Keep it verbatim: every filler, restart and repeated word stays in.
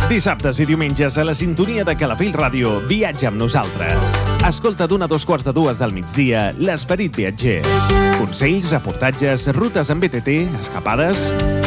Dissabtes i diumenges a la sintonia de Calafell Ràdio, viatja amb nosaltres. Escolta d'una a dos quarts de dues del migdia l'Esperit Viatger. Consells, reportatges, rutes amb B T T, escapades...